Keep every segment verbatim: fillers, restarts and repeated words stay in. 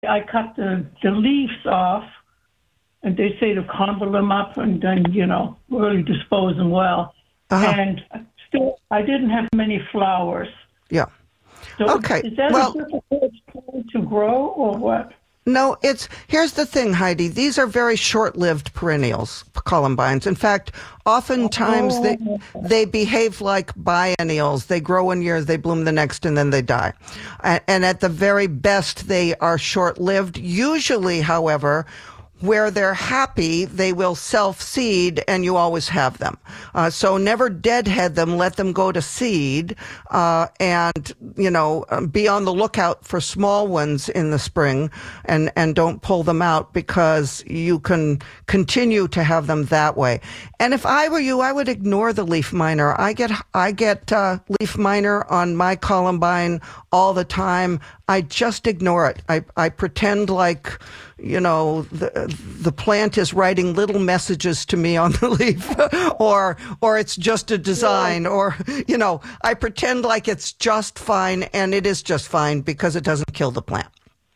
I cut the, the leaves off, and they say to crumble them up and then, you know, really dispose them well. Uh-huh. And still, I didn't have many flowers. Yeah. So okay. Is that well, a difficult plant to grow or what? No, it's, here's the thing, Heidi. These are very short-lived perennials, columbines. In fact, oftentimes oh. they they behave like biennials. They grow one year, they bloom the next, and then they die. And, and at the very best, they are short-lived. Usually, however, where they're happy, they will self-seed, and you always have them. Uh, so never deadhead them. Let them go to seed, uh, and, you know, be on the lookout for small ones in the spring, and, and don't pull them out, because you can continue to have them that way. And if I were you, I would ignore the leaf miner. I get, I get, uh, leaf miner on my columbine all the time. I just ignore it. I, I pretend like, you know, the the plant is writing little messages to me on the leaf, or or it's just a design, or, you know, I pretend like it's just fine, and it is just fine because it doesn't kill the plant.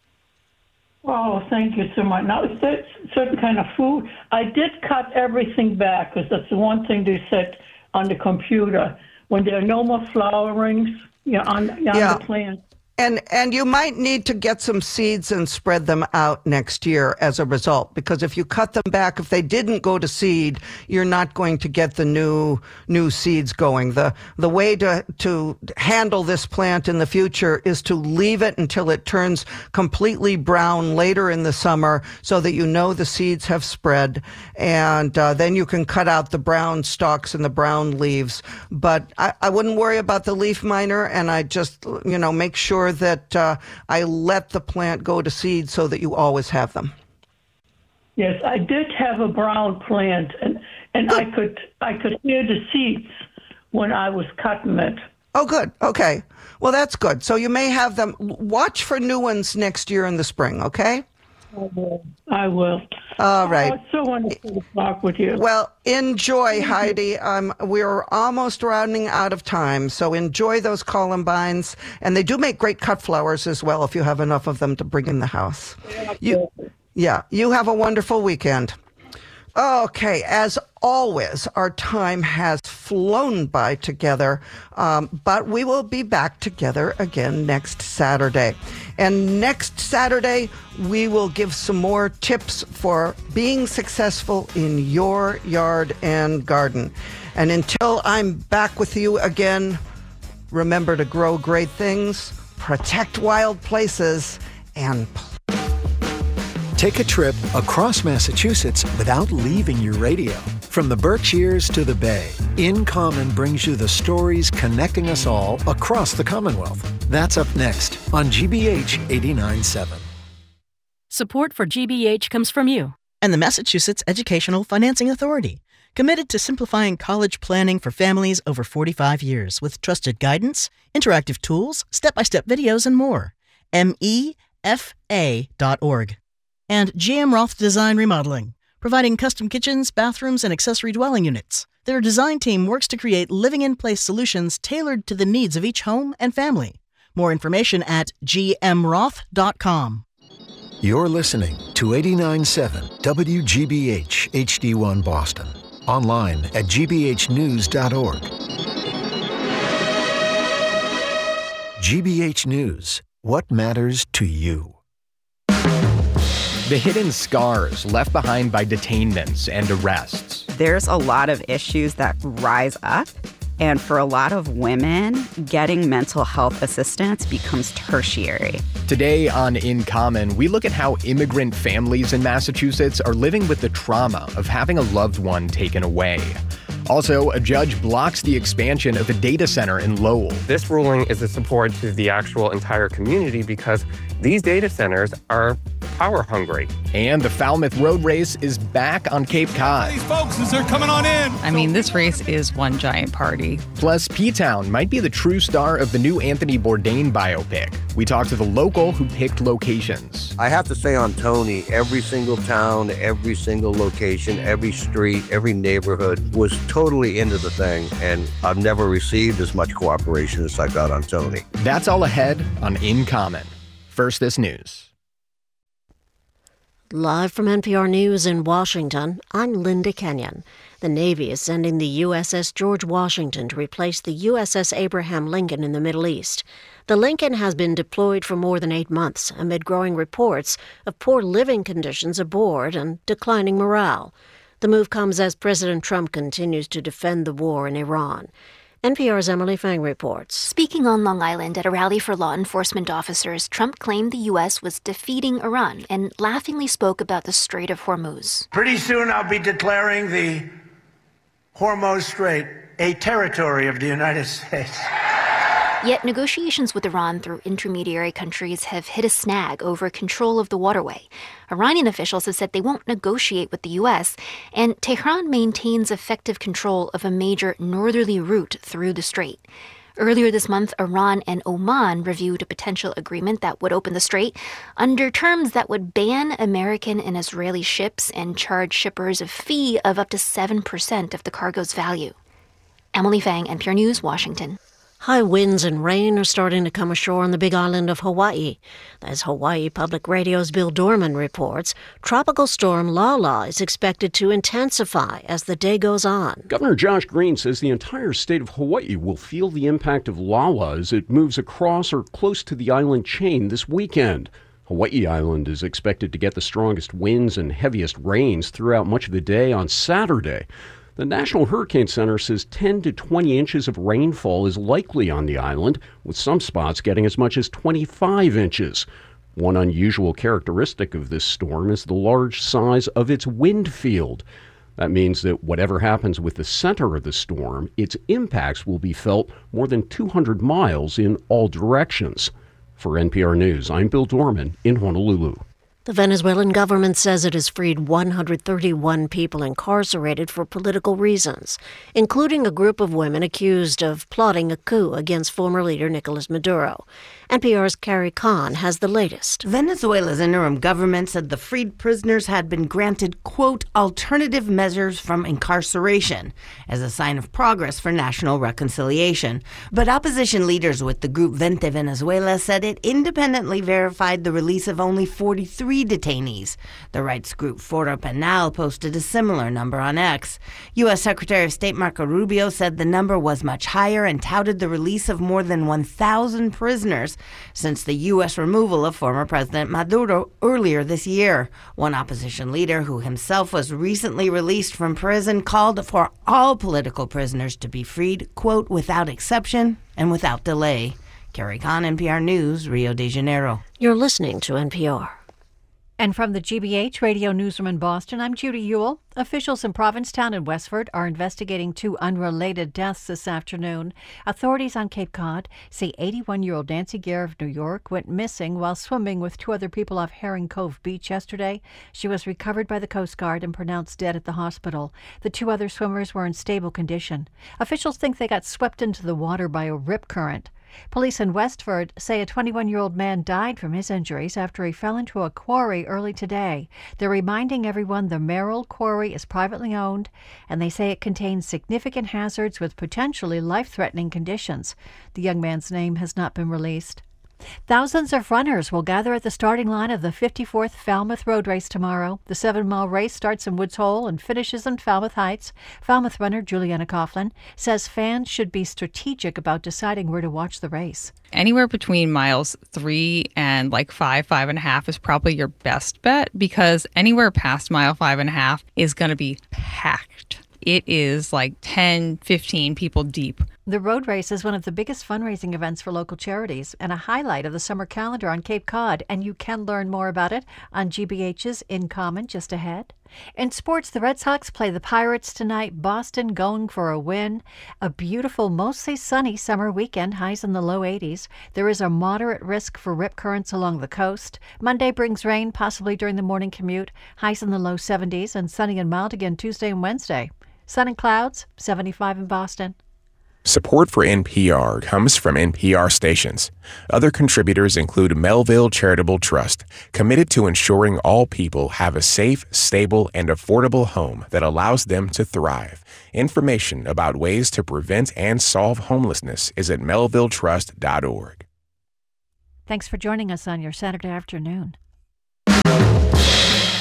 Oh, thank you so much. Now, is that certain kind of food? I did cut everything back, because that's the one thing they said on the computer. When there are no more flowerings, you know, on, on yeah. the plant. And and you might need to get some seeds and spread them out next year as a result, because if you cut them back, if they didn't go to seed, you're not going to get the new new seeds going. The the way to to handle this plant in the future is to leave it until it turns completely brown later in the summer, so that you know the seeds have spread, and uh, then you can cut out the brown stalks and the brown leaves. But I, I wouldn't worry about the leaf miner, and I just, you know, make sure that uh, I let the plant go to seed so that you always have them. Yes, I did have a brown plant, and, and I could I could hear the seeds when I was cutting it. Oh, good. Okay. Well, that's good. So you may have them. Watch for new ones next year in the spring, okay? I will. I will. All right. Oh, it's so wonderful to talk with you. Well, enjoy, Heidi. Um, we're almost rounding out of time, so enjoy those columbines. And they do make great cut flowers as well, if you have enough of them to bring in the house. Yeah, you, yeah, you have a wonderful weekend. Okay, as always, our time has flown by together, um, but we will be back together again next Saturday. And next Saturday, we will give some more tips for being successful in your yard and garden. And until I'm back with you again, remember to grow great things, protect wild places, and take a trip across Massachusetts without leaving your radio. From the Berkshires to the Bay, In Common brings you the stories connecting us all across the Commonwealth. That's up next on G B H eighty-nine point seven. Support for G B H comes from you and the Massachusetts Educational Financing Authority, committed to simplifying college planning for families over forty-five years with trusted guidance, interactive tools, step-by-step videos, and more. M E F A dot org. And G M Roth Design Remodeling, providing custom kitchens, bathrooms, and accessory dwelling units. Their design team works to create living-in-place solutions tailored to the needs of each home and family. More information at G M roth dot com. You're listening to eighty-nine point seven W G B H H D one Boston. Online at G B H news dot org. G B H News. What matters to you? The hidden scars left behind by detainments and arrests. There's a lot of issues that rise up, and for a lot of women, getting mental health assistance becomes tertiary. Today on In Common, we look at how immigrant families in Massachusetts are living with the trauma of having a loved one taken away. Also, a judge blocks the expansion of a data center in Lowell. This ruling is a support to the actual entire community because these data centers are power hungry. And the Falmouth Road Race is back on Cape Cod. These folks, as they're coming on in. I mean, this race is one giant party. Plus, P-Town might be the true star of the new Anthony Bourdain biopic. We talked to the local who picked locations. I have to say on Tony, every single town, every single location, every street, every neighborhood was totally into the thing, and I've never received as much cooperation as I got on Tony. That's all ahead on In Common. First, this news. Live from N P R News in Washington, I'm Linda Kenyon. The Navy is sending the U S S George Washington to replace the U S S Abraham Lincoln in the Middle East. The Lincoln has been deployed for more than eight months amid growing reports of poor living conditions aboard and declining morale. The move comes as President Trump continues to defend the war in Iran. N P R's Emily Fang reports. Speaking on Long Island at a rally for law enforcement officers, Trump claimed the U S was defeating Iran and laughingly spoke about the Strait of Hormuz. Pretty soon I'll be declaring the Hormuz Strait a territory of the United States. Yet negotiations with Iran through intermediary countries have hit a snag over control of the waterway. Iranian officials have said they won't negotiate with the U S, and Tehran maintains effective control of a major northerly route through the strait. Earlier this month, Iran and Oman reviewed a potential agreement that would open the strait under terms that would ban American and Israeli ships and charge shippers a fee of up to seven percent of the cargo's value. Emily Fang, N P R News, Washington. High winds and rain are starting to come ashore on the big island of Hawaii. As Hawaii Public Radio's Bill Dorman reports, Tropical Storm Lala is expected to intensify as the day goes on. Governor Josh Green says the entire state of Hawaii will feel the impact of Lala as it moves across or close to the island chain this weekend. Hawaii Island is expected to get the strongest winds and heaviest rains throughout much of the day on Saturday. The National Hurricane Center says ten to twenty inches of rainfall is likely on the island, with some spots getting as much as twenty-five inches. One unusual characteristic of this storm is the large size of its wind field. That means that whatever happens with the center of the storm, its impacts will be felt more than two hundred miles in all directions. For N P R News, I'm Bill Dorman in Honolulu. The Venezuelan government says it has freed one hundred thirty-one people incarcerated for political reasons, including a group of women accused of plotting a coup against former leader Nicolas Maduro. N P R's Carrie Kahn has the latest. Venezuela's interim government said the freed prisoners had been granted, quote, alternative measures from incarceration as a sign of progress for national reconciliation. But opposition leaders with the group Vente Venezuela said it independently verified the release of only forty-three detainees. The rights group Foro Penal posted a similar number on X. U S Secretary of State Marco Rubio said the number was much higher and touted the release of more than one thousand prisoners since the U S removal of former President Maduro earlier this year. One opposition leader, who himself was recently released from prison, called for all political prisoners to be freed, quote, without exception and without delay. Carrie Kahn, N P R News, Rio de Janeiro. You're listening to N P R. And from the G B H Radio Newsroom in Boston, I'm Judy Ewell. Officials in Provincetown and Westford are investigating two unrelated deaths this afternoon. Authorities on Cape Cod say eighty-one-year-old Nancy Gare of New York went missing while swimming with two other people off Herring Cove Beach yesterday. She was recovered by the Coast Guard and pronounced dead at the hospital. The two other swimmers were in stable condition. Officials think they got swept into the water by a rip current. Police in Westford say a twenty-one-year-old man died from his injuries after he fell into a quarry early today. They're reminding everyone the Merrill Quarry is privately owned, and they say it contains significant hazards with potentially life-threatening conditions. The young man's name has not been released. Thousands of runners will gather at the starting line of the fifty-fourth Falmouth Road Race tomorrow. The seven-mile race starts in Woods Hole and finishes in Falmouth Heights. Falmouth runner Juliana Coughlin says fans should be strategic about deciding where to watch the race. Anywhere between miles three and like five, five and a half is probably your best bet, because anywhere past mile five and a half is going to be packed. It is like ten, fifteen people deep. The road race is one of the biggest fundraising events for local charities and a highlight of the summer calendar on Cape Cod, and you can learn more about it on G B H's In Common just ahead. In sports, the Red Sox play the Pirates tonight. Boston going for a win. A beautiful, mostly sunny summer weekend, highs in the low eighties. There is a moderate risk for rip currents along the coast. Monday brings rain, possibly during the morning commute. Highs in the low seventies, and sunny and mild again Tuesday and Wednesday. Sun and clouds, seventy-five in Boston. Support for N P R comes from N P R stations. Other contributors include Melville Charitable Trust, committed to ensuring all people have a safe, stable, and affordable home that allows them to thrive. Information about ways to prevent and solve homelessness is at melville trust dot org. Thanks for joining us on your Saturday afternoon.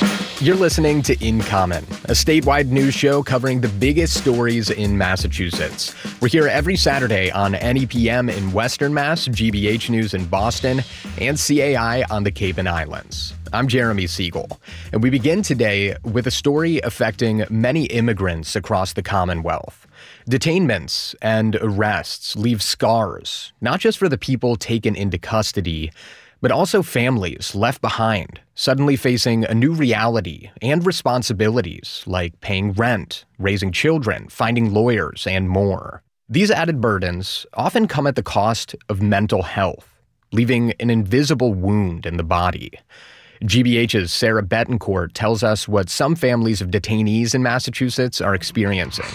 You're listening to In Common, a statewide news show covering the biggest stories in Massachusetts. We're here every Saturday on N E P M in Western Mass, G B H News in Boston, and C A I on the Cape and Islands. I'm Jeremy Siegel, and we begin today with a story affecting many immigrants across the Commonwealth. Detainments and arrests leave scars, not just for the people taken into custody, but also families left behind, suddenly facing a new reality and responsibilities like paying rent, raising children, finding lawyers, and more. These added burdens often come at the cost of mental health, leaving an invisible wound in the body. G B H's Sarah Betancourt tells us what some families of detainees in Massachusetts are experiencing.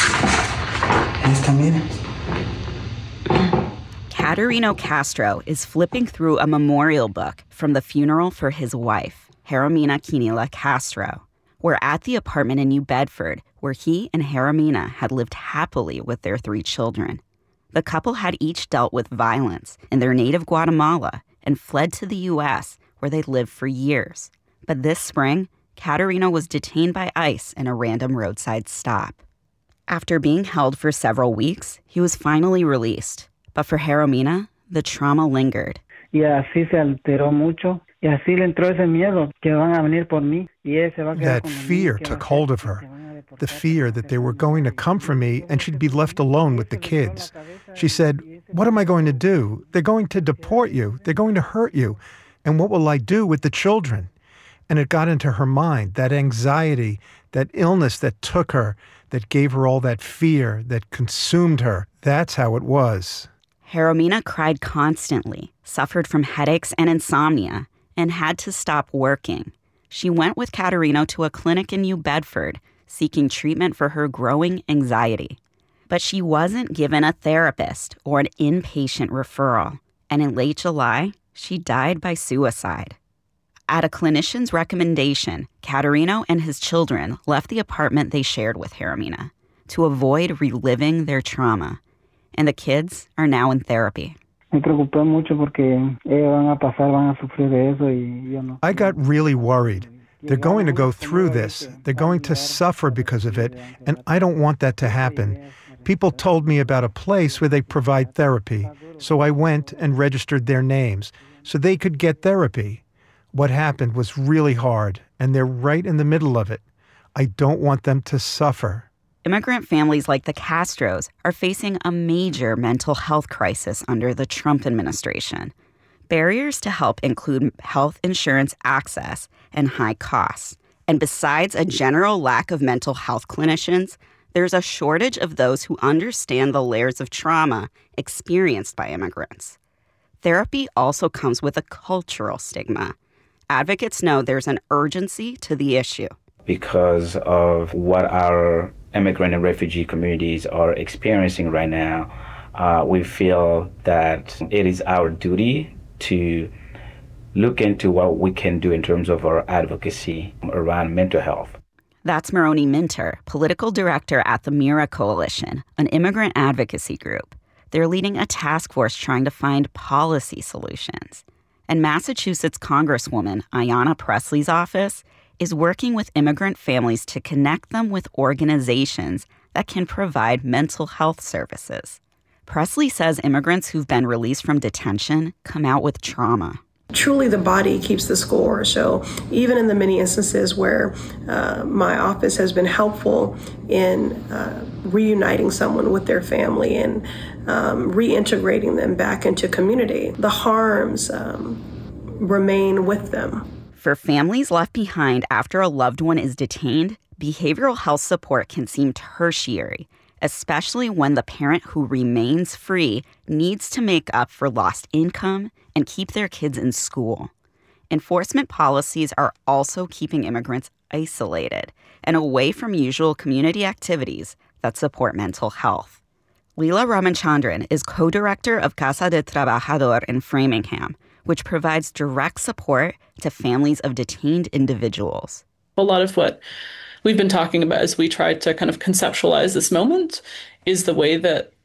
Caterino Castro is flipping through a memorial book from the funeral for his wife, Jeromina Quinila Castro. We're at the apartment in New Bedford, where he and Jeromina had lived happily with their three children. The couple had each dealt with violence in their native Guatemala and fled to the U S, where they lived for years. But this spring, Caterino was detained by ICE in a random roadside stop. After being held for several weeks, he was finally released. But for Jeromina, the trauma lingered. That fear took hold of her. The fear that they were going to come for me and she'd be left alone with the kids. She said, "What am I going to do? They're going to deport you. They're going to hurt you. And what will I do with the children?" And it got into her mind, that anxiety, that illness that took her, that gave her all that fear, that consumed her. That's how it was. Jeromina cried constantly, suffered from headaches and insomnia, and had to stop working. She went with Caterino to a clinic in New Bedford, seeking treatment for her growing anxiety. But she wasn't given a therapist or an inpatient referral, and in late July, she died by suicide. At a clinician's recommendation, Caterino and his children left the apartment they shared with Jeromina to avoid reliving their trauma. And the kids are now in therapy. I got really worried. They're going to go through this. They're going to suffer because of it, and I don't want that to happen. People told me about a place where they provide therapy, so I went and registered their names so they could get therapy. What happened was really hard, and they're right in the middle of it. I don't want them to suffer. Immigrant families like the Castros are facing a major mental health crisis under the Trump administration. Barriers to help include health insurance access and high costs. And besides a general lack of mental health clinicians, there's a shortage of those who understand the layers of trauma experienced by immigrants. Therapy also comes with a cultural stigma. Advocates know there's an urgency to the issue. Because of what our immigrant and refugee communities are experiencing right now, uh, we feel that it is our duty to look into what we can do in terms of our advocacy around mental health. That's Maroni Minter, political director at the Mira Coalition, an immigrant advocacy group. They're leading a task force trying to find policy solutions. And Massachusetts Congresswoman Ayanna Pressley's office is working with immigrant families to connect them with organizations that can provide mental health services. Pressley says immigrants who've been released from detention come out with trauma. Truly, the body keeps the score. So even in the many instances where uh, my office has been helpful in uh, reuniting someone with their family and um, reintegrating them back into community, the harms um, remain with them. For families left behind after a loved one is detained, behavioral health support can seem tertiary, especially when the parent who remains free needs to make up for lost income and keep their kids in school. Enforcement policies are also keeping immigrants isolated and away from usual community activities that support mental health. Leela Ramachandran is co-director of Casa de Trabajador in Framingham, which provides direct support to families of detained individuals. A lot of what we've been talking about as we try to kind of conceptualize this moment is the way that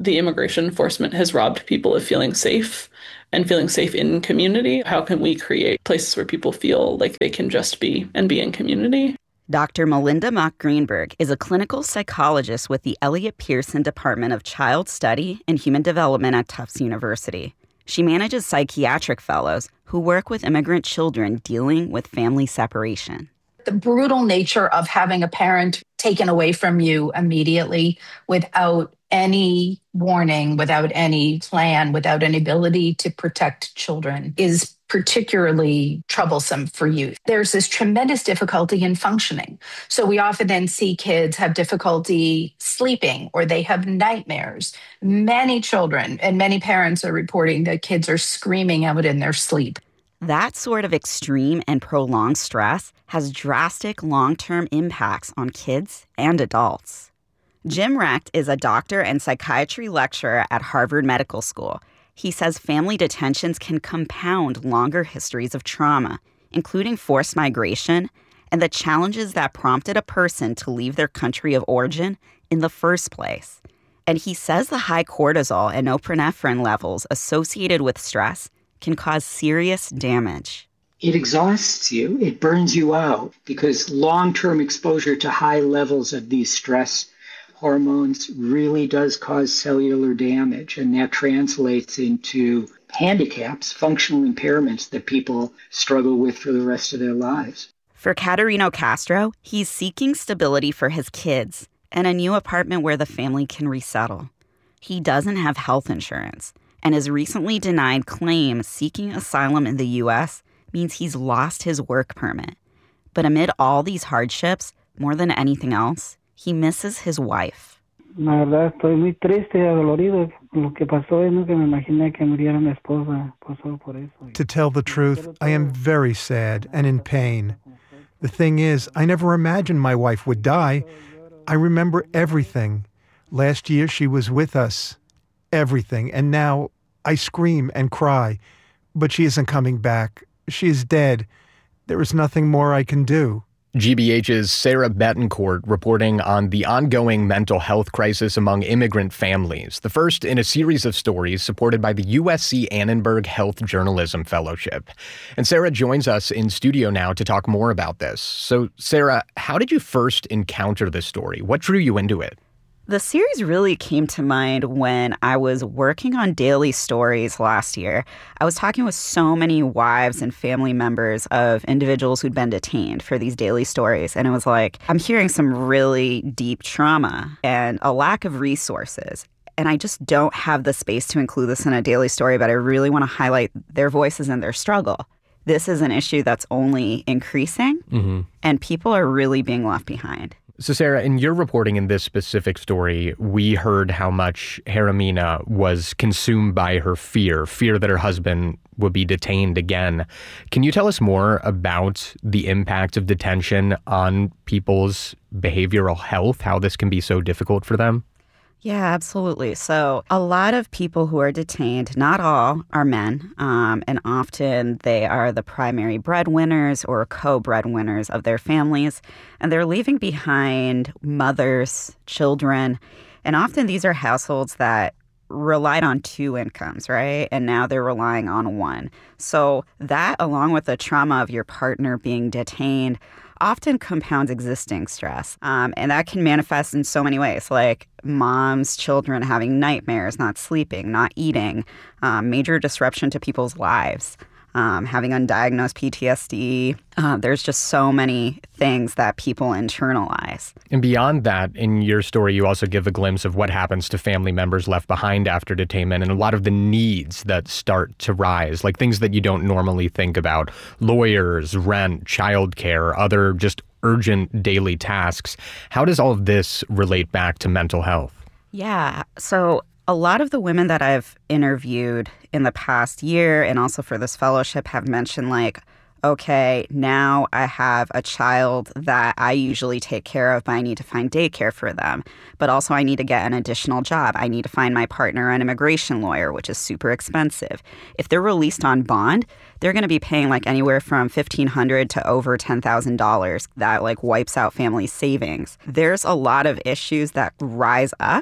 the immigration enforcement has robbed people of feeling safe and feeling safe in community. How can we create places where people feel like they can just be and be in community? Doctor Melinda Mock Greenberg is a clinical psychologist with the Elliott Pearson Department of Child Study and Human Development at Tufts University. She manages psychiatric fellows who work with immigrant children dealing with family separation. The brutal nature of having a parent taken away from you immediately without any warning, without any plan, without an ability to protect children is particularly troublesome for youth. There's this tremendous difficulty in functioning. So we often then see kids have difficulty sleeping or they have nightmares. Many children and many parents are reporting that kids are screaming out in their sleep. That sort of extreme and prolonged stress has drastic long-term impacts on kids and adults. Jim Recht is a doctor and psychiatry lecturer at Harvard Medical School. He says family detentions can compound longer histories of trauma, including forced migration and the challenges that prompted a person to leave their country of origin in the first place. And he says the high cortisol and norepinephrine levels associated with stress can cause serious damage. It exhausts you. It burns you out because long-term exposure to high levels of these stress hormones really does cause cellular damage, and that translates into handicaps, functional impairments that people struggle with for the rest of their lives. For Caterino Castro, he's seeking stability for his kids and a new apartment where the family can resettle. He doesn't have health insurance and is recently denied claims seeking asylum in the U S means he's lost his work permit. But amid all these hardships, more than anything else, he misses his wife. La verdad, estoy muy triste y adolorido. Lo que pasó es que me imaginé que muriera mi esposa. Pasó por eso. To tell the truth, I am very sad and in pain. The thing is, I never imagined my wife would die. I remember everything. Last year, she was with us. Everything. And now I scream and cry. But she isn't coming back. She is dead. There is nothing more I can do. G B H's Sarah Betancourt reporting on the ongoing mental health crisis among immigrant families, the first in a series of stories supported by the U S C Annenberg Health Journalism Fellowship. And Sarah joins us in studio now to talk more about this. So, Sarah, how did you first encounter this story? What drew you into it? The series really came to mind when I was working on Daily Stories last year. I was talking with so many wives and family members of individuals who'd been detained for these daily stories. And it was like, I'm hearing some really deep trauma and a lack of resources. And I just don't have the space to include this in a daily story, but I really want to highlight their voices and their struggle. This is an issue that's only increasing, mm-hmm. and people are really being left behind. So, Sarah, in your reporting in this specific story, we heard how much Jeremina was consumed by her fear, fear that her husband would be detained again. Can you tell us more about the impact of detention on people's behavioral health, how this can be so difficult for them? Yeah, absolutely. So a lot of people who are detained, not all, are men, um, and often they are the primary breadwinners or co-breadwinners of their families, and they're leaving behind mothers, children, and often these are households that relied on two incomes, right? And now they're relying on one. So that, along with the trauma of your partner being detained, often compounds existing stress. Um, and that can manifest in so many ways, like moms, children having nightmares, not sleeping, not eating, um, major disruption to people's lives, um, having undiagnosed P T S D. Uh, there's just so many things that people internalize. And beyond that, in your story, you also give a glimpse of what happens to family members left behind after detainment and a lot of the needs that start to rise, like things that you don't normally think about: lawyers, rent, childcare, other just urgent daily tasks. How does all of this relate back to mental health? Yeah, so a lot of the women that I've interviewed in the past year and also for this fellowship have mentioned, like, okay, now I have a child that I usually take care of, but I need to find daycare for them. But also I need to get an additional job. I need to find my partner an immigration lawyer, which is super expensive. If they're released on bond, they're going to be paying like anywhere from fifteen hundred dollars to over ten thousand dollars. That like wipes out family savings. There's a lot of issues that rise up.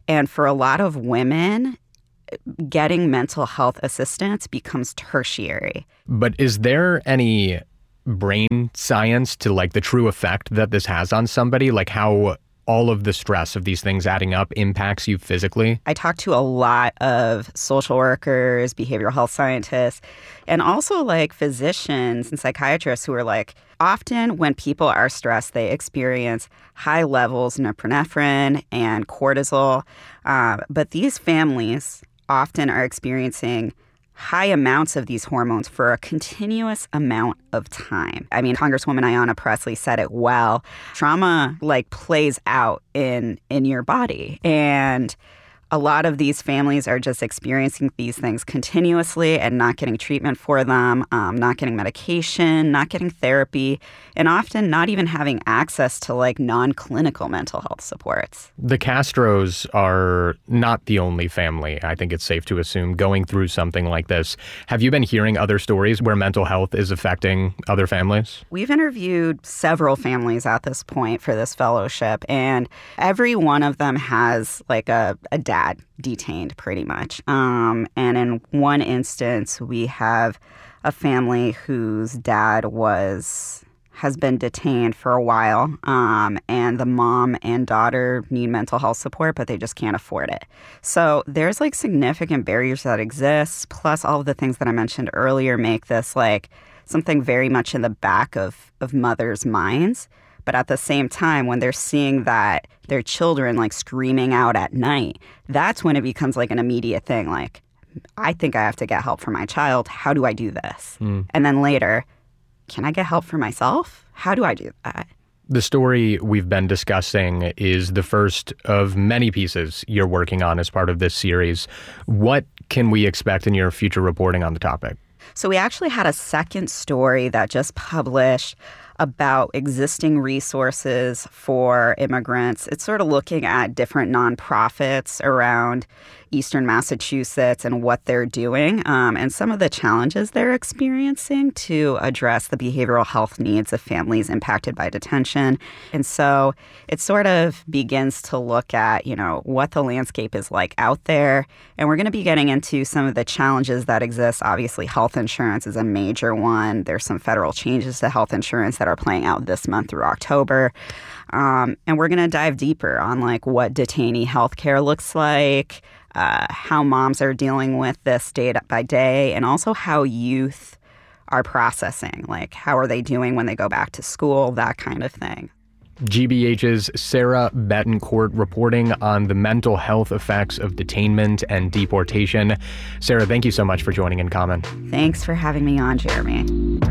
And for a lot of women, getting mental health assistance becomes tertiary. But is there any brain science to like the true effect that this has on somebody? Like how all of the stress of these things adding up impacts you physically? I talked to a lot of social workers, behavioral health scientists, and also like physicians and psychiatrists who are like, often when people are stressed, they experience high levels of norepinephrine and cortisol. Uh, but these families often are experiencing high amounts of these hormones for a continuous amount of time. I mean, Congresswoman Ayanna Pressley said it well. Trauma like plays out in in your body. And a lot of these families are just experiencing these things continuously and not getting treatment for them, um, not getting medication, not getting therapy, and often not even having access to like non-clinical mental health supports. The Castros are not the only family, I think it's safe to assume, going through something like this. Have you been hearing other stories where mental health is affecting other families? We've interviewed several families at this point for this fellowship, and every one of them has like a, a dad detained pretty much. Um, and in one instance, we have a family whose dad was has been detained for a while, um, and the mom and daughter need mental health support, but they just can't afford it. So there's like significant barriers that exist, plus all of the things that I mentioned earlier make this like something very much in the back of, of mothers' minds. But at the same time, when they're seeing that their children like screaming out at night, that's when it becomes like an immediate thing. Like, I think I have to get help for my child. How do I do this? Mm. And then later, can I get help for myself? How do I do that? The story we've been discussing is the first of many pieces you're working on as part of this series. What can we expect in your future reporting on the topic? So we actually had a second story that just published about existing resources for immigrants. It's sort of looking at different nonprofits around Eastern Massachusetts and what they're doing um, and some of the challenges they're experiencing to address the behavioral health needs of families impacted by detention. And so it sort of begins to look at, you know, what the landscape is like out there. And we're going to be getting into some of the challenges that exist. Obviously, health insurance is a major one. There's some federal changes to health insurance that are playing out this month through October. Um, and we're going to dive deeper on like what detainee healthcare looks like, uh, how moms are dealing with this day by day, and also how youth are processing. Like, how are they doing when they go back to school, that kind of thing. G B H's Sarah Betancourt reporting on the mental health effects of detainment and deportation. Sarah, thank you so much for joining In Common. Thanks for having me on, Jeremy.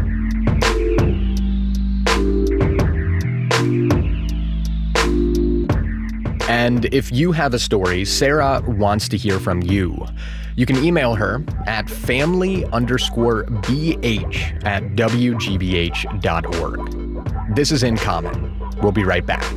And if you have a story, Sarah wants to hear from you. You can email her at family underscore bh at wgbh dot org. This is In Common. We'll be right back.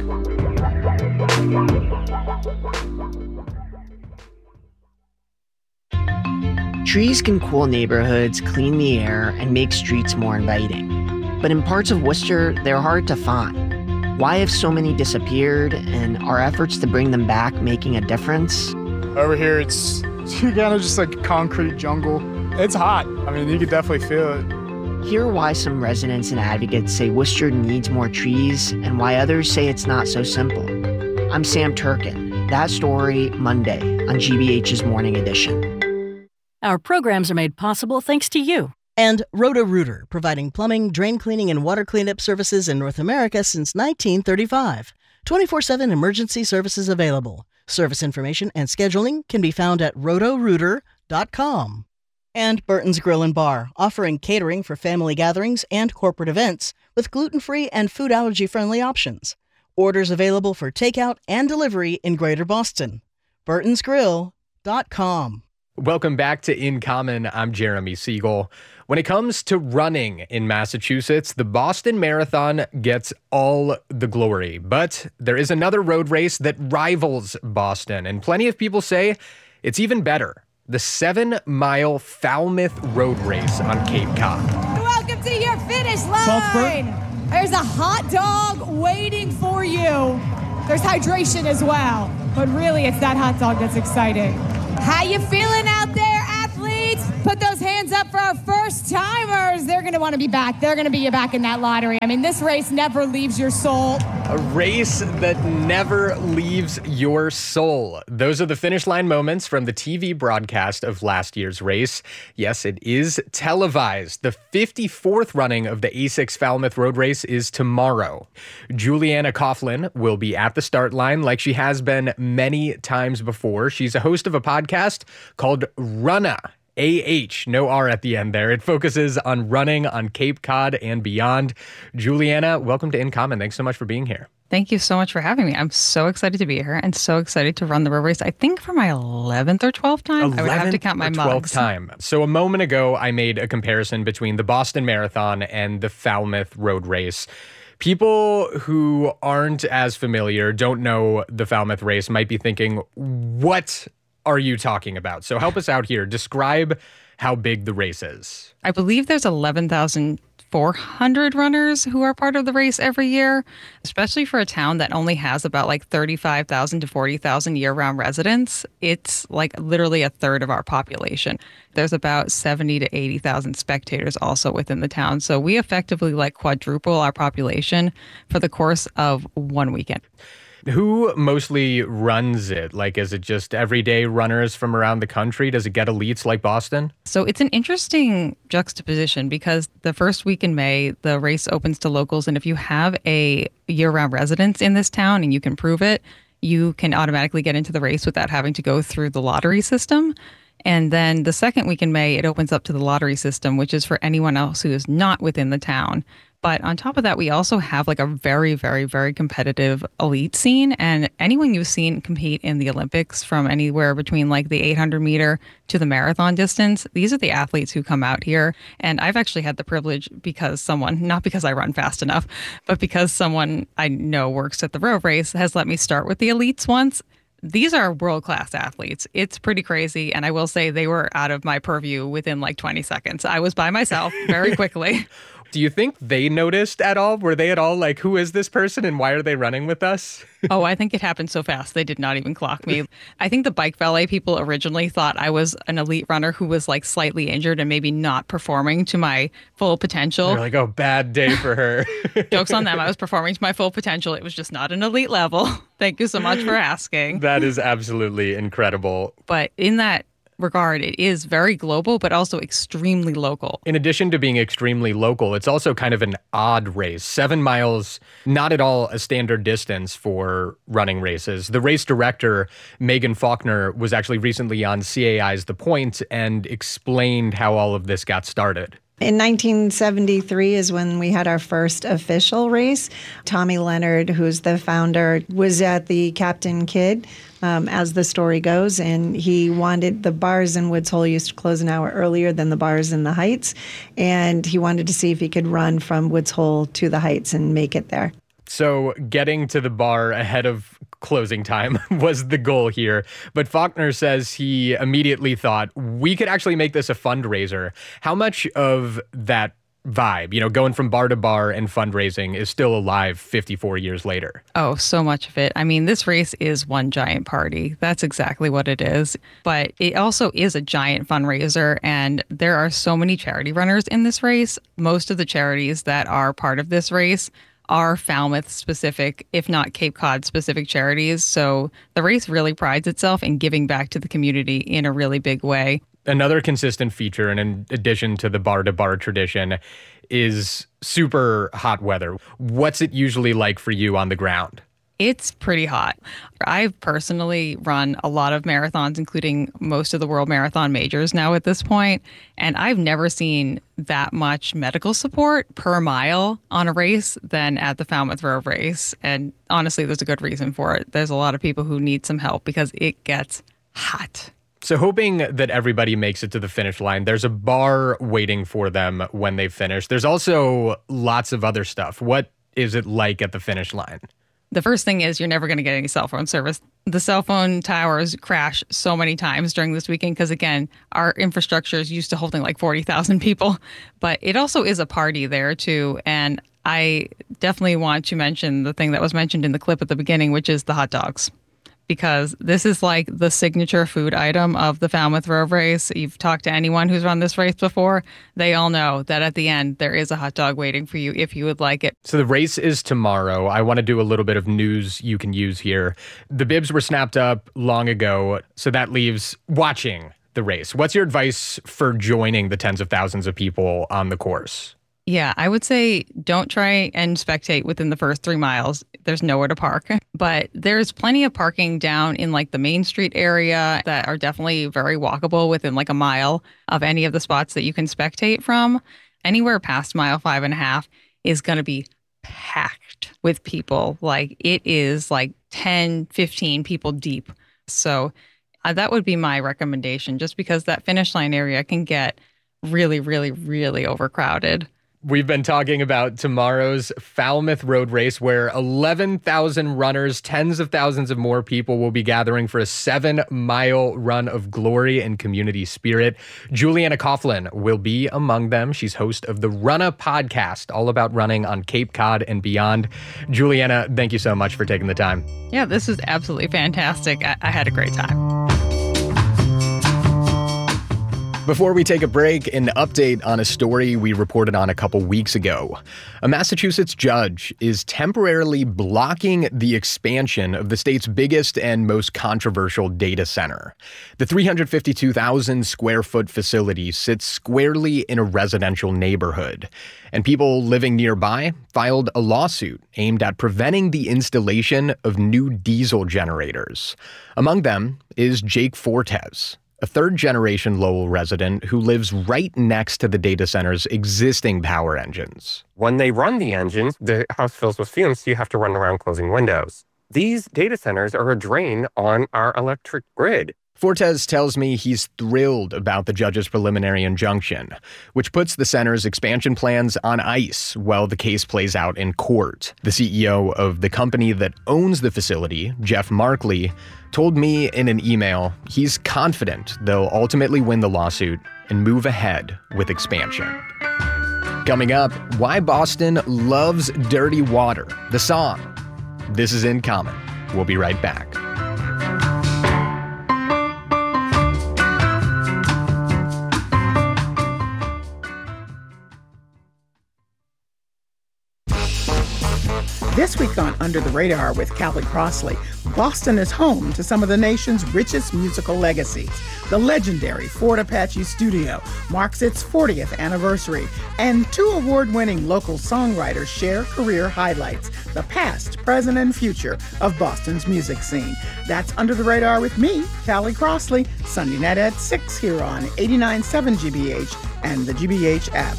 Trees can cool neighborhoods, clean the air, and make streets more inviting. But in parts of Worcester, they're hard to find. Why have so many disappeared, and are efforts to bring them back making a difference? Over here, it's kind of just like concrete jungle. It's hot. I mean, you could definitely feel it. Hear why some residents and advocates say Worcester needs more trees, and why others say it's not so simple. I'm Sam Turkin. That story, Monday, on G B H's Morning Edition. Our programs are made possible thanks to you. And Roto-Rooter, providing plumbing, drain cleaning, and water cleanup services in North America since nineteen thirty-five. twenty-four seven emergency services available. Service information and scheduling can be found at roto rooter dot com. And Burton's Grill and Bar, offering catering for family gatherings and corporate events with gluten-free and food allergy-friendly options. Orders available for takeout and delivery in Greater Boston. burtons grill dot com. Welcome back to In Common. I'm Jeremy Siegel. When it comes to running in Massachusetts, the Boston Marathon gets all the glory. But there is another road race that rivals Boston, and plenty of people say it's even better. The seven-mile Falmouth Road Race on Cape Cod. Welcome to your finish line. There's a hot dog waiting for you. There's hydration as well. but really it's that hot dog that's exciting. How you feeling out there, athletes? Put those hands up for our first timers. They're going to want to be back. They're going to be back in that lottery. I mean, this race never leaves your soul. A race that never leaves your soul. Those are the finish line moments from the T V broadcast of last year's race. Yes, it is televised. The fifty-fourth running of the A six Falmouth Road Race is tomorrow. Juliana Coughlin will be at the start line like she has been many times before. She's a host of a podcast called Runna. A H, no R at the end there. It focuses on running on Cape Cod and beyond. Juliana, welcome to In Common. Thanks so much for being here. Thank you so much for having me. I'm so excited to be here and so excited to run the road race. I think for my eleventh or twelfth time. I would have to count my twelfth mugs. time. So a moment ago, I made a comparison between the Boston Marathon and the Falmouth Road Race. People who aren't as familiar, don't know the Falmouth race, might be thinking, what are you talking about? So help us out here. Describe how big the race is. I believe there's eleven thousand four hundred runners who are part of the race every year, especially for a town that only has about like thirty-five thousand to forty thousand year-round residents. It's like literally a third of our population. There's about seventy to eighty thousand spectators also within the town. So we effectively like quadruple our population for the course of one weekend. Who mostly runs it? Like, is it just everyday runners from around the country? Does it get elites like Boston? So it's an interesting juxtaposition because the first week in May, the race opens to locals. And if you have a year-round residence in this town and you can prove it, you can automatically get into the race without having to go through the lottery system. And then the second week in May, it opens up to the lottery system, which is for anyone else who is not within the town. But on top of that, we also have like a very, very, very competitive elite scene. And anyone you've seen compete in the Olympics from anywhere between like the eight hundred meter to the marathon distance, these are the athletes who come out here. And I've actually had the privilege because someone, not because I run fast enough, but because someone I know works at the road race has let me start with the elites once. These are world-class athletes. It's pretty crazy. And I will say they were out of my purview within like twenty seconds. I was by myself very quickly. Do you think they noticed at all? Were they at all like, who is this person and why are they running with us? Oh, I think it happened so fast. They did not even clock me. I think the bike valet people originally thought I was an elite runner who was like slightly injured and maybe not performing to my full potential. They're like, oh, bad day for her. Joke's on them. I was performing to my full potential. It was just not an elite level. Thank you so much for asking. That is absolutely incredible. But in that regard, it is very global, but also extremely local. In addition to being extremely local, it's also kind of an odd race. Seven miles, not at all a standard distance for running races. The race director, Megan Faulkner, was actually recently on C A I's The Point and explained how all of this got started. In nineteen seventy-three is when we had our first official race. Tommy Leonard, who's the founder, was at the Captain Kidd, um, as the story goes, and he wanted the bars in Woods Hole used to close an hour earlier than the bars in the Heights, and he wanted to see if he could run from Woods Hole to the Heights and make it there. So getting to the bar ahead of closing time was the goal here. But Faulkner says he immediately thought, we could actually make this a fundraiser. How much of that vibe, you know, going from bar to bar and fundraising is still alive fifty-four years later? Oh, so much of it. I mean, this race is one giant party. That's exactly what it is. But it also is a giant fundraiser. And there are so many charity runners in this race. Most of the charities that are part of this race are Falmouth specific, if not Cape Cod specific charities. So the race really prides itself in giving back to the community in a really big way. Another consistent feature, and in addition to the bar-to-bar tradition, is super hot weather. What's it usually like for you on the ground? It's pretty hot. I've personally run a lot of marathons, including most of the World Marathon Majors now at this point, and I've never seen that much medical support per mile on a race than at the Falmouth Road Race. And honestly, there's a good reason for it. There's a lot of people who need some help because it gets hot. So hoping that everybody makes it to the finish line, there's a bar waiting for them when they finish. There's also lots of other stuff. What is it like at the finish line? The first thing is you're never going to get any cell phone service. The cell phone towers crash so many times during this weekend because, again, our infrastructure is used to holding like forty thousand people. But it also is a party there, too. And I definitely want to mention the thing that was mentioned in the clip at the beginning, which is the hot dogs. because this is like the signature food item of the Falmouth Road Race. You've talked to anyone who's run this race before, they all know that at the end there is a hot dog waiting for you if you would like it. So the race is tomorrow. I want to do a little bit of news you can use here. The bibs were snapped up long ago, so that leaves watching the race. What's your advice for joining the tens of thousands of people on the course? Yeah, I would say don't try and spectate within the first three miles. There's nowhere to park, but there's plenty of parking down in like the Main Street area that are definitely very walkable within like a mile of any of the spots that you can spectate from. Anywhere past mile five and a half is going to be packed with people. Like it is like ten, fifteen people deep. So uh, that would be my recommendation, just because that finish line area can get really, really, really overcrowded. We've been talking about tomorrow's Falmouth Road Race, where eleven thousand runners, tens of thousands of more people will be gathering for a seven-mile run of glory and community spirit. Juliana Coughlin will be among them. She's host of the Runna podcast, all about running on Cape Cod and beyond. Juliana, thank you so much for taking the time. Yeah, this is absolutely fantastic. I, I had a great time. Before we take a break, an update on a story we reported on a couple weeks ago. A Massachusetts judge is temporarily blocking the expansion of the state's biggest and most controversial data center. The three hundred fifty-two thousand square foot facility sits squarely in a residential neighborhood, and people living nearby filed a lawsuit aimed at preventing the installation of new diesel generators. Among them is Jake Fortes, a third-generation Lowell resident who lives right next to the data center's existing power engines. When they run the engines, the house fills with fumes, so you have to run around closing windows. These data centers are a drain on our electric grid. Fortes tells me he's thrilled about the judge's preliminary injunction, which puts the center's expansion plans on ice while the case plays out in court. The C E O of the company that owns the facility, Jeff Markley, told me in an email he's confident they'll ultimately win the lawsuit and move ahead with expansion. Coming up, why Boston loves dirty water, the song. This is In Common. We'll be right back. This week on Under the Radar with Callie Crossley, Boston is home to some of the nation's richest musical legacies. The legendary Fort Apache Studio marks its fortieth anniversary, and two award-winning local songwriters share career highlights, the past, present, and future of Boston's music scene. That's Under the Radar with me, Callie Crossley, Sunday night at six here on eighty-nine point seven G B H and the G B H app.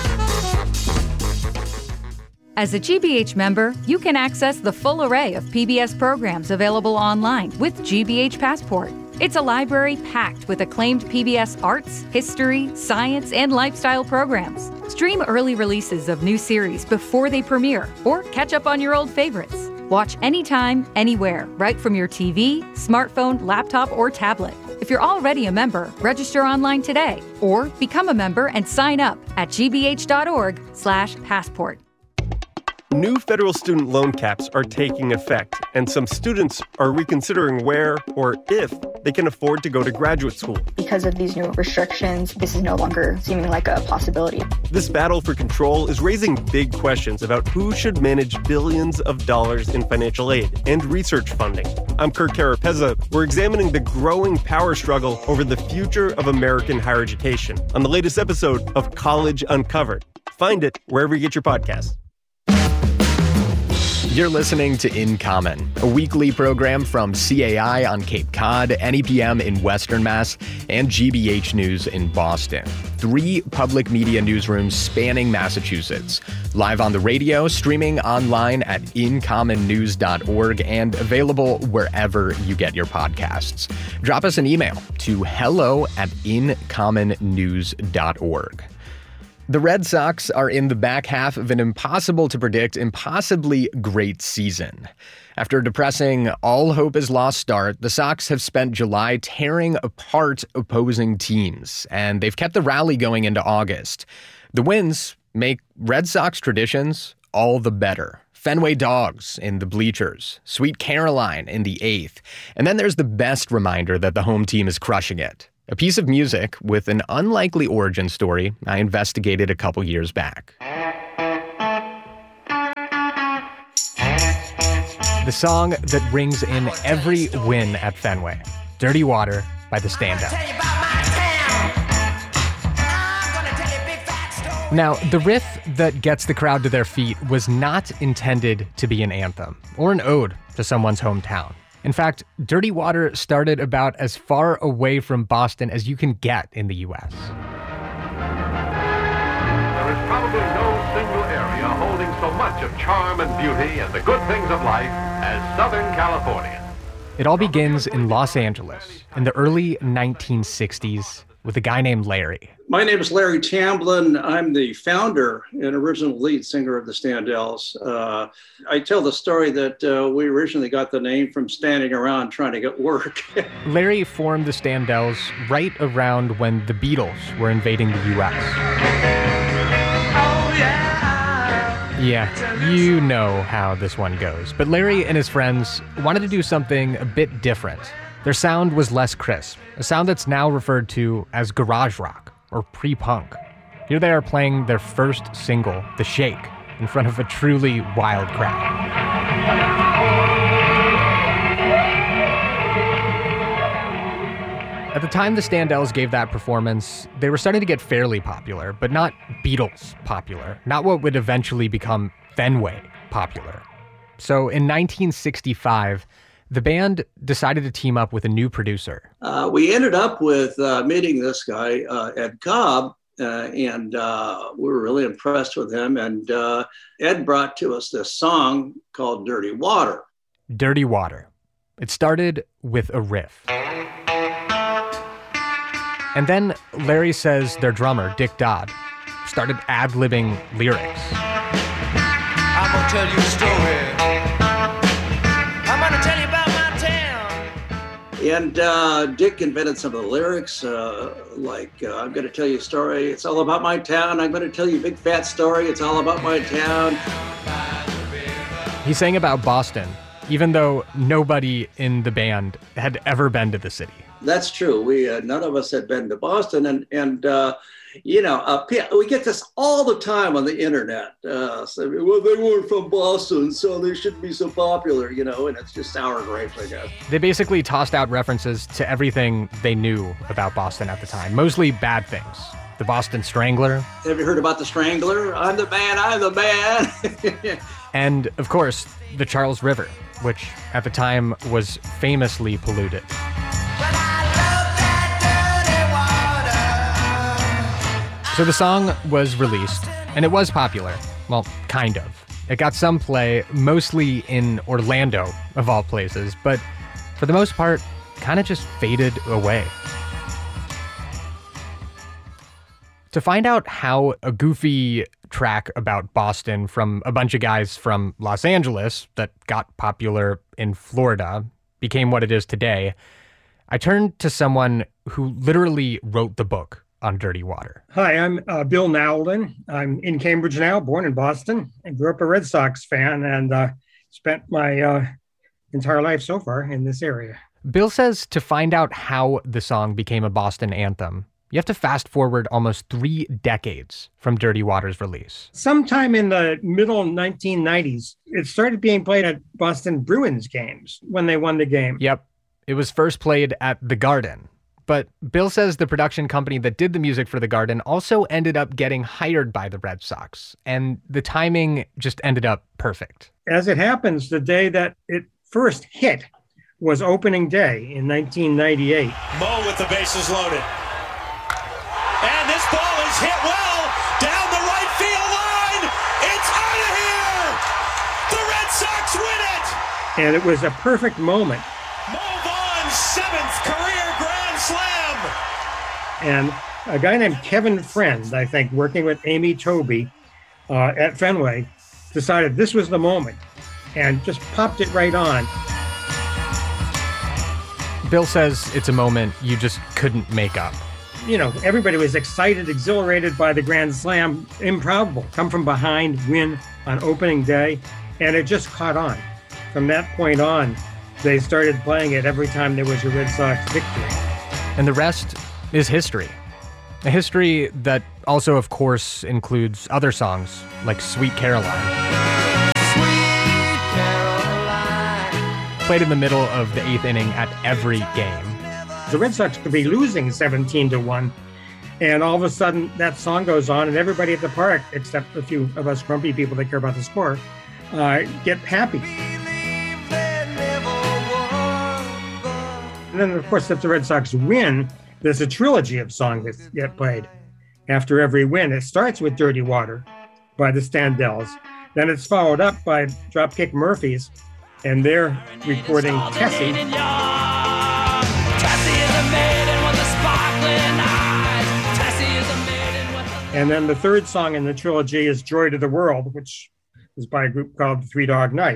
As a G B H member, you can access the full array of P B S programs available online with G B H Passport. It's a library packed with acclaimed P B S arts, history, science, and lifestyle programs. Stream early releases of new series before they premiere, or catch up on your old favorites. Watch anytime, anywhere, right from your T V, smartphone, laptop, or tablet. If you're already a member, register online today, or become a member and sign up at gbh.org slash passport. New federal student loan caps are taking effect, and some students are reconsidering where or if they can afford to go to graduate school. Because of these new restrictions, this is no longer seeming like a possibility. This battle for control is raising big questions about who should manage billions of dollars in financial aid and research funding. I'm Kirk Carapezza. We're examining the growing power struggle over the future of American higher education on the latest episode of College Uncovered. Find it wherever you get your podcasts. You're listening to In Common, a weekly program from C A I on Cape Cod, N E P M in Western Mass, and G B H News in Boston. Three public media newsrooms spanning Massachusetts. Live on the radio, streaming online at in common news dot org, and available wherever you get your podcasts. Drop us an email to hello at in common news dot org. The Red Sox are in the back half of an impossible-to-predict, impossibly great season. After a depressing, all-hope-is-lost start, the Sox have spent July tearing apart opposing teams, and they've kept the rally going into August. The wins make Red Sox traditions all the better. Fenway Dogs in the bleachers, Sweet Caroline in the eighth, and then there's the best reminder that the home team is crushing it. A piece of music with an unlikely origin story I investigated a couple years back. The song that brings in every win at Fenway, Dirty Water by the Standells. Now, the riff that gets the crowd to their feet was not intended to be an anthem or an ode to someone's hometown. In fact, Dirty Water started about as far away from Boston as you can get in the U S. There is probably no single area holding so much of charm and beauty and the good things of life as Southern California. It all begins in Los Angeles in the early nineteen sixties with a guy named Larry. My name is Larry Tamblyn. I'm the founder and original lead singer of the Standells. Uh, I tell the story that uh, we originally got the name from standing around trying to get work. Larry formed the Standells right around when the Beatles were invading the U S. Oh, yeah. Yeah, you know how this one goes. But Larry and his friends wanted to do something a bit different. Their sound was less crisp, a sound that's now referred to as garage rock or pre-punk. Here they are playing their first single, The Shake, in front of a truly wild crowd. At the time the Standells gave that performance, they were starting to get fairly popular, but not Beatles popular, not what would eventually become Fenway popular. So in nineteen sixty-five, the band decided to team up with a new producer. Uh, we ended up with uh, meeting this guy, uh, Ed Cobb, uh, and uh, we were really impressed with him. And uh, Ed brought to us this song called Dirty Water. Dirty Water. It started with a riff. And then Larry says their drummer, Dick Dodd, started ad-libbing lyrics. I'm gonna tell you a story. I'm gonna tell you about my town. And uh, Dick invented some of the lyrics, uh, like, uh, I'm gonna tell you a story. It's all about my town. I'm gonna tell you a big fat story. It's all about my town. He sang about Boston, even though nobody in the band had ever been to the city. That's true. We uh, none of us had been to Boston, and and uh, you know uh, we get this all the time on the internet. Uh, so, well, they weren't from Boston, so they shouldn't be so popular, you know. And it's just sour grapes, I guess. They basically tossed out references to everything they knew about Boston at the time, mostly bad things. The Boston Strangler. Have you heard about the Strangler? I'm the man. I'm the man. And of course, the Charles River, which at the time was famously polluted. So the song was released, and it was popular. Well, kind of. It got some play, mostly in Orlando, of all places, but for the most part, kind of just faded away. To find out how a goofy track about Boston from a bunch of guys from Los Angeles that got popular in Florida became what it is today, I turned to someone who literally wrote the book on Dirty Water. Hi, I'm uh, Bill Nowlin. I'm in Cambridge now, born in Boston. I grew up a Red Sox fan and uh, spent my uh, entire life so far in this area. Bill says to find out how the song became a Boston anthem, you have to fast forward almost three decades from Dirty Water's release. Sometime in the middle nineteen nineties, it started being played at Boston Bruins games when they won the game. Yep. It was first played at the Garden. But Bill says the production company that did the music for the Garden also ended up getting hired by the Red Sox, and the timing just ended up perfect. As it happens, the day that it first hit was opening day in nineteen ninety-eight. Mo with the bases loaded. And this ball is hit well down the right field line. It's out of here. The Red Sox win it. And it was a perfect moment. Mo Vaughn's seventh career grand slam. And a guy named Kevin Friend, I think, working with Amy Toby uh, at Fenway, decided this was the moment and just popped it right on. Bill says it's a moment you just couldn't make up. You know, everybody was excited, exhilarated by the Grand Slam. Improbable. Come from behind, win on opening day. And it just caught on. From that point on, they started playing it every time there was a Red Sox victory. And the rest is history. A history that also, of course, includes other songs like Sweet Caroline. Sweet Caroline. Played in the middle of the eighth inning at every game. The Red Sox could be losing seventeen to one, and all of a sudden that song goes on, and everybody at the park, except a few of us grumpy people that care about the score, uh, get happy. And then, of course, if the Red Sox win, there's a trilogy of songs that get played after every win. It starts with Dirty Water by the Standells. Then it's followed up by Dropkick Murphys, and they're recording Tessie. And then the third song in the trilogy is Joy to the World, which is by a group called Three Dog Night.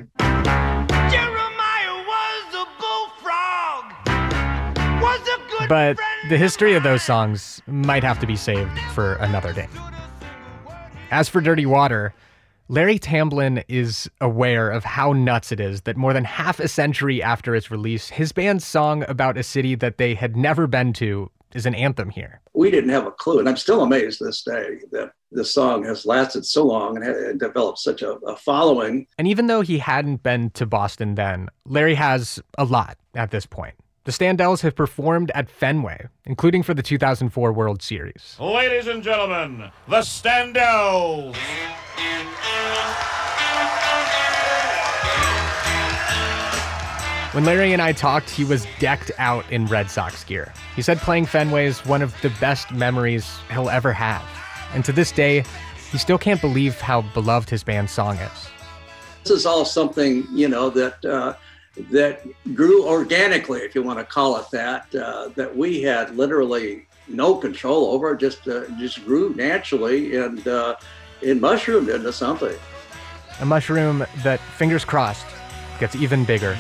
But the history of those songs might have to be saved for another day. As for Dirty Water, Larry Tamblyn is aware of how nuts it is that more than half a century after its release, his band's song about a city that they had never been to is an anthem here. We didn't have a clue, and I'm still amazed this day that this song has lasted so long and had developed such a, a following. And even though he hadn't been to Boston then, Larry has a lot at this point. The Standells have performed at Fenway, including for the two thousand four World Series. Ladies and gentlemen, the Standells. When Larry and I talked, he was decked out in Red Sox gear. He said playing Fenway is one of the best memories he'll ever have. And to this day, he still can't believe how beloved his band's song is. This is all something, you know, that uh, that grew organically, if you want to call it that, uh, that we had literally no control over, just uh, just grew naturally and uh, it mushroomed into something. A mushroom that, fingers crossed, gets even bigger.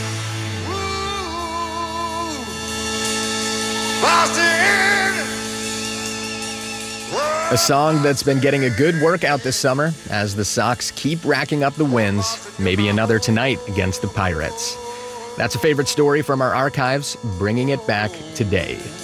A song that's been getting a good workout this summer as the Sox keep racking up the wins, maybe another tonight against the Pirates. That's a favorite story from our archives, bringing it back today.